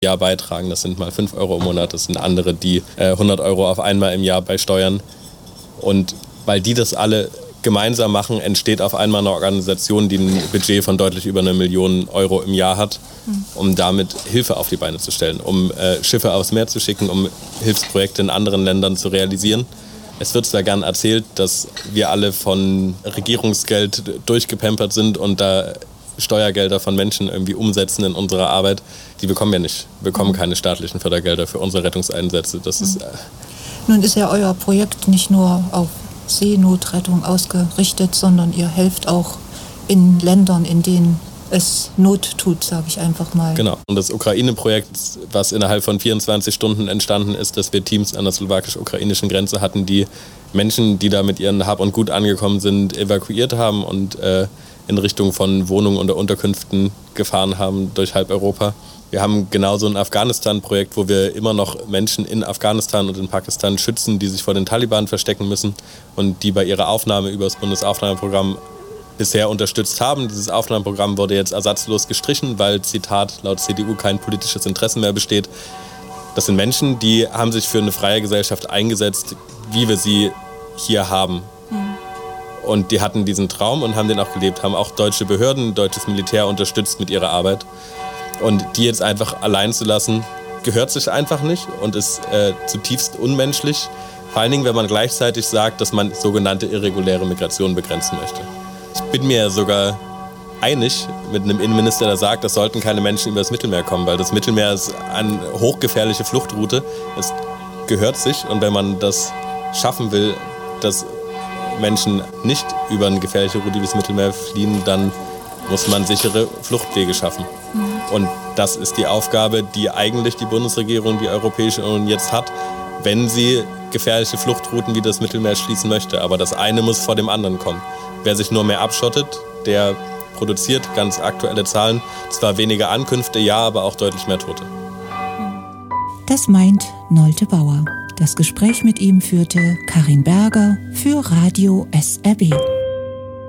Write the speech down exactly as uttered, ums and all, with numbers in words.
Jahr beitragen. Das sind mal fünf Euro im Monat, das sind andere, die äh, hundert Euro auf einmal im Jahr beisteuern. Und weil die das alle gemeinsam machen, entsteht auf einmal eine Organisation, die ein Budget von deutlich über eine Million Euro im Jahr hat, um damit Hilfe auf die Beine zu stellen, um äh, Schiffe aufs Meer zu schicken, um Hilfsprojekte in anderen Ländern zu realisieren. Es wird zwar gern erzählt, dass wir alle von Regierungsgeld durchgepampert sind und da Steuergelder von Menschen irgendwie umsetzen in unserer Arbeit. Die bekommen wir nicht. Wir bekommen keine staatlichen Fördergelder für unsere Rettungseinsätze. Das ist, äh Nun ist ja euer Projekt nicht nur auf Seenotrettung ausgerichtet, sondern ihr helft auch in Ländern, in denen es Not tut, sage ich einfach mal. Genau. Und das Ukraine-Projekt, was innerhalb von vierundzwanzig Stunden entstanden ist, dass wir Teams an der slowakisch-ukrainischen Grenze hatten, die Menschen, die da mit ihren Hab und Gut angekommen sind, evakuiert haben und äh, in Richtung von Wohnungen oder Unterkünften gefahren haben durch halb Europa. Wir haben genauso ein Afghanistan-Projekt, wo wir immer noch Menschen in Afghanistan und in Pakistan schützen, die sich vor den Taliban verstecken müssen und die bei ihrer Aufnahme über das Bundesaufnahmeprogramm bisher unterstützt haben. Dieses Aufnahmeprogramm wurde jetzt ersatzlos gestrichen, weil, Zitat, laut C D U kein politisches Interesse mehr besteht. Das sind Menschen, die haben sich für eine freie Gesellschaft eingesetzt, wie wir sie hier haben. Mhm. Und die hatten diesen Traum und haben den auch gelebt, haben auch deutsche Behörden, deutsches Militär unterstützt mit ihrer Arbeit. Und die jetzt einfach allein zu lassen, gehört sich einfach nicht und ist äh, zutiefst unmenschlich. Vor allen Dingen, wenn man gleichzeitig sagt, dass man sogenannte irreguläre Migration begrenzen möchte. Ich bin mir sogar einig mit einem Innenminister, der sagt, es sollten keine Menschen über das Mittelmeer kommen, weil das Mittelmeer ist eine hochgefährliche Fluchtroute. Es gehört sich und wenn man das schaffen will, dass Menschen nicht über eine gefährliche Route übers Mittelmeer fliehen, dann muss man sichere Fluchtwege schaffen. Mhm. Und das ist die Aufgabe, die eigentlich die Bundesregierung, die Europäische Union jetzt hat, wenn sie gefährliche Fluchtrouten wie das Mittelmeer schließen möchte. Aber das eine muss vor dem anderen kommen. Wer sich nur mehr abschottet, der produziert ganz aktuelle Zahlen. Zwar weniger Ankünfte, ja, aber auch deutlich mehr Tote. Das meint Nolte Bauer. Das Gespräch mit ihm führte Karin Berger für Radio S R B.